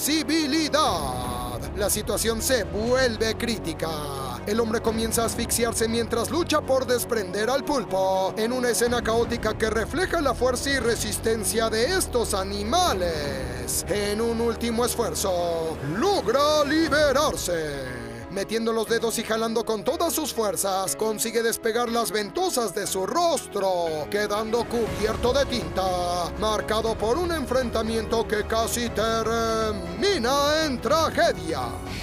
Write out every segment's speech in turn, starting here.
invisibilidad. La situación se vuelve crítica. El hombre comienza a asfixiarse mientras lucha por desprender al pulpo, en una escena caótica que refleja la fuerza y resistencia de estos animales. En un último esfuerzo, logra liberarse. Metiendo los dedos y jalando con todas sus fuerzas, consigue despegar las ventosas de su rostro, quedando cubierto de tinta, marcado por un enfrentamiento que casi termina en tragedia.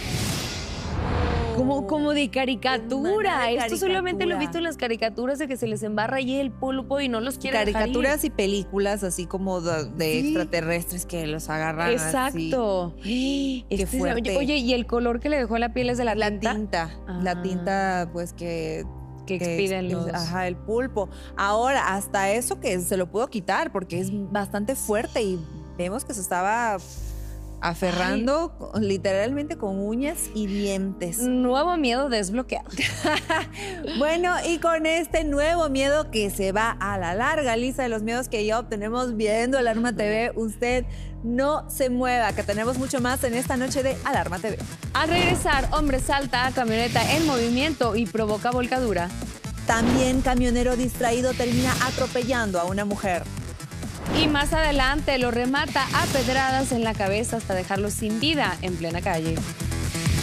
Como de caricatura. Esto solamente lo he visto en las caricaturas de que se les embarra ahí el pulpo y no los quieren dejar ir. Caricaturas y películas así como de extraterrestres que los agarran. Exacto. Así. Qué fuerte. Oye, ¿y el color que le dejó la piel es de la tinta? La tinta, pues que expiden los... Ajá, el pulpo. Ahora, hasta eso que se lo pudo quitar porque es bastante fuerte y vemos que se estaba aferrando literalmente con uñas y dientes. Nuevo miedo desbloqueado. Bueno, y con este nuevo miedo que se va a la larga, lista de los miedos que ya obtenemos viendo Alarma TV, usted no se mueva, que tenemos mucho más en esta noche de Alarma TV. Al regresar, hombre salta a camioneta en movimiento y provoca volcadura. También camionero distraído termina atropellando a una mujer. Y más adelante lo remata a pedradas en la cabeza hasta dejarlo sin vida en plena calle.